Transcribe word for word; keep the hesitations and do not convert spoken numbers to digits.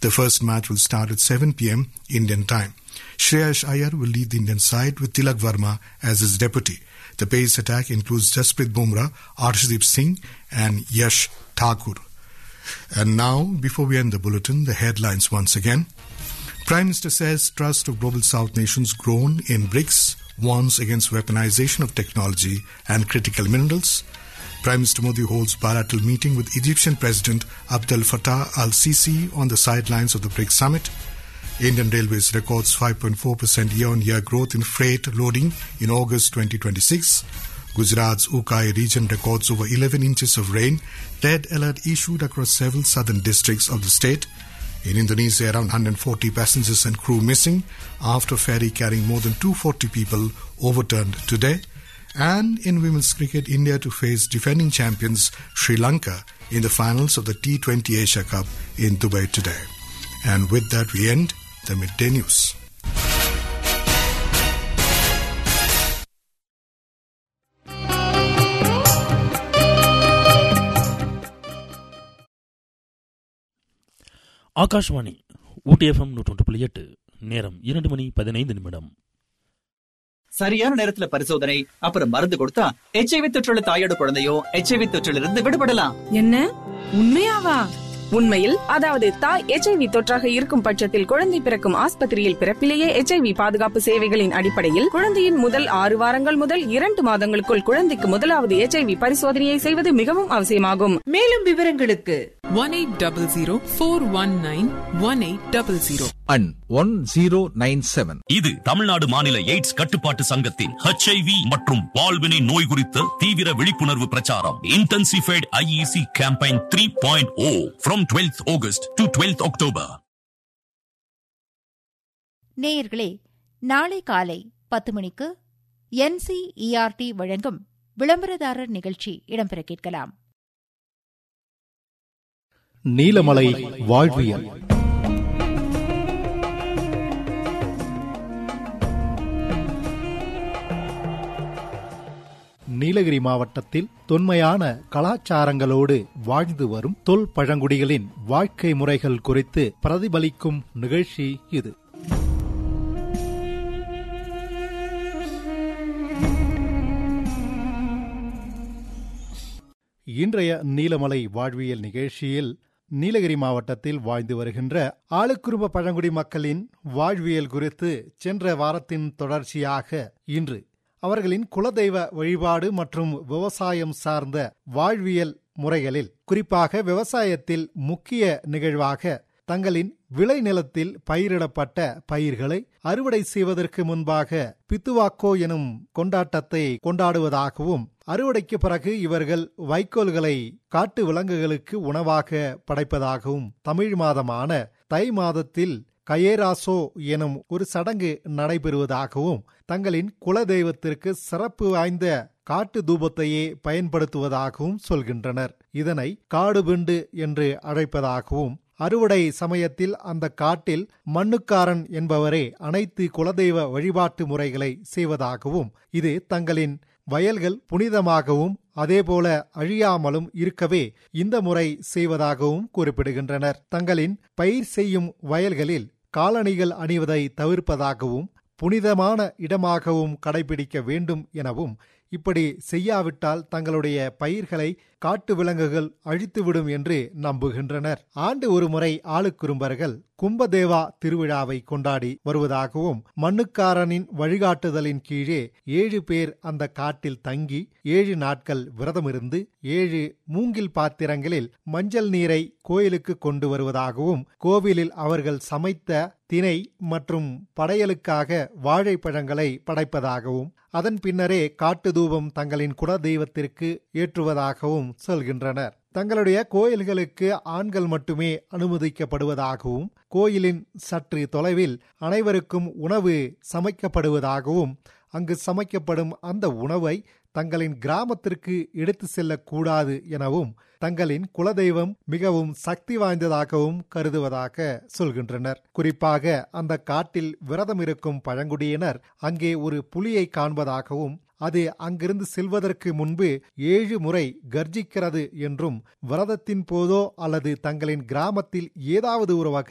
The first match will start at seven p.m. Indian time. Shreyas Iyer will lead the Indian side with Tilak Verma as his deputy. The pace attack includes Jasprit Bumrah, Arshdeep Singh and Yash Thakur. And now, before we end the bulletin, the headlines once again. Prime Minister says trust of global South nations grown in BRICS, warns against weaponization of technology and critical minerals. Prime Minister Modi holds bilateral meeting with Egyptian President Abdel Fattah al-Sisi on the sidelines of the BRICS summit. Indian Railways records five point four percent year-on-year growth in freight loading in August twenty twenty-six. Gujarat's Ukai region records over eleven inches of rain. Red alert issued across several southern districts of the state. In Indonesia, around one hundred forty passengers and crew missing after ferry carrying more than two hundred forty people overturned today. And in women's cricket, India to face defending champions Sri Lanka in the finals of the T twenty Asia Cup in Dubai today. And with that, we end the Midday News. Akashvani Ooty FM நூற்றொன்று புள்ளி எட்டு. நேரம் இரண்டு மணி பதினைந்து நிமிடம். சரியான நேரத்துல பரிசோதனை அப்புறம் மருந்து கொடுத்தா எச்ஐவி தொற்றுள்ள தாயோட குழந்தையும் எச்ஐவி தொற்றிலிருந்து விடுபடலாம். என்ன உண்மையாவா? உண்மையில், அதாவது தாய் எச்ஐவி தொற்றாக இருக்கும் பட்சத்தில் குழந்தை பிறக்கும் ஆஸ்பத்திரியில் பிறப்பிலேயே எச்ஐவி பாதுகாப்பு சேவைகளின் அடிப்படையில் குழந்தையின் முதல் ஆறு வாரங்கள் முதல் இரண்டு மாதங்களுக்குள் குழந்தைக்கு முதலாவது எச்ஐவி பரிசோதனையை செய்வது மிகவும் அவசியமாகும். மேலும் விவரங்களுக்கு one eight zero zero four one nine one eight zero zero and one zero nine seven. இது தமிழ்நாடு மாநில எய்ட்ஸ் கட்டுப்பாட்டு சங்கத்தின் ஹெச்ஐவி மற்றும் பால்வினை நோய் குறித்த தீவிர விழிப்புணர்வு பிரச்சாரம். Intensified IEC campaign three point O from twelfth August to twelfth October. நேயர்களே, நாளை காலை பத்து மணிக்கு என்சிஇஆர்டி வழங்கும் விளம்பரதாரர் நிகழ்ச்சி இடம்பெற கேட்கலாம். நீலமலை வாழ்வியல். நீலகிரி மாவட்டத்தில் தொன்மையான கலாச்சாரங்களோடு வாழ்ந்து வரும் தொல் பழங்குடிகளின் வாழ்க்கை முறைகள் குறித்து பிரதிபலிக்கும் நிகழ்ச்சி இது. இன்றைய நீலமலை வாழ்வியல் நிகழ்ச்சியில் நீலகிரி மாவட்டத்தில் வாழ்ந்து வருகின்ற ஆளுக்குறும்ப பழங்குடி மக்களின் வாழ்வியல் குறித்து சென்ற வாரத்தின் தொடர்ச்சியாக இன்று அவர்களின் குலதெய்வ வழிபாடு மற்றும் விவசாயம் சார்ந்த வாழ்வியல் முறைகளில், குறிப்பாக விவசாயத்தில் முக்கிய நிகழ்வாக தங்களின் விளைநிலத்தில் பயிரிடப்பட்ட பயிர்களை அறுவடை செய்வதற்கு முன்பாக பித்துவாக்கோ எனும் கொண்டாட்டத்தை கொண்டாடுவதாகவும், அறுவடைக்கு பிறகு இவர்கள் வைக்கோல்களை காட்டு விலங்குகளுக்கு உணவாக படைப்பதாகவும், தமிழ் மாதமான தை மாதத்தில் கயேராசோ எனும் ஒரு சடங்கு நடைபெறுவதாகவும், தங்களின் குலதெய்வத்திற்கு சிறப்பு வாய்ந்த காட்டு தூபத்தையே பயன்படுத்துவதாகவும் சொல்கின்றனர். இதனை காடுபிண்டு என்று அழைப்பதாகவும், அறுவடை சமயத்தில் அந்த காட்டில் மண்ணுக்காரன் என்பவரே அனைத்து குலதெய்வ வழிபாட்டு முறைகளை செய்வதாகவும், இது தங்களின் வயல்கள் புனிதமாகவும் அதேபோல அழியாமலும் இருக்கவே இந்த முறை செய்வதாகவும் குறிப்பிடுகின்றனர். தங்களின் பயிர் செய்யும் வயல்களில் காலணிகள் அணிவதை தவிர்ப்பதாகவும், புனிதமான இடமாகவும் கடைபிடிக்க வேண்டும் எனவும், இப்படி செய்யாவிட்டால் தங்களுடைய பயிர்களை காட்டு விலங்குகள் அழித்துவிடும் என்று நம்புகின்றனர். ஆண்டு ஒரு முறை ஆளுக்குறும்பர்கள் கும்பதேவா திருவிழாவை கொண்டாடி வருவதாகவும், மண்ணுக்காரனின் வழிகாட்டுதலின் கீழே ஏழு பேர் அந்த காட்டில் தங்கி ஏழு நாட்கள் விரதமிருந்து ஏழு மூங்கில் பாத்திரங்களில் மஞ்சள் நீரை கோயிலுக்கு கொண்டு வருவதாகவும், கோவிலில் அவர்கள் சமைத்த தினை மற்றும் படையலுக்காக வாழைப்பழங்களை படைப்பதாகவும், அதன் பின்னரே காட்டு தூபம் தங்களின் குலதெய்வத்திற்கு ஏற்றுவதாகவும் சொல்கின்றனர். தங்களுடைய கோயில்களுக்கு ஆண்கள் மட்டுமே அனுமதிக்கப்படுவதாகவும், கோயிலின் சற்று தொலைவில் அனைவருக்கும் உணவு சமைக்கப்படுவதாகவும், அங்கு சமைக்கப்படும் அந்த உணவை தங்களின் கிராமத்திற்கு எடுத்து செல்லக்கூடாது எனவும், தங்களின் குலதெய்வம் மிகவும் சக்தி வாய்ந்ததாகவும் கருதுவதாக சொல்கின்றனர். குறிப்பாக அந்த காட்டில் விரதம் இருக்கும் பழங்குடியினர் அங்கே ஒரு புலியை காண்பதாகவும், அது அங்கிருந்து செல்வதற்கு முன்பு ஏழு முறை கர்ஜிக்கிறது என்றும், விரதத்தின் போதோ அல்லது தங்களின் கிராமத்தில் ஏதாவது ஒரு வகை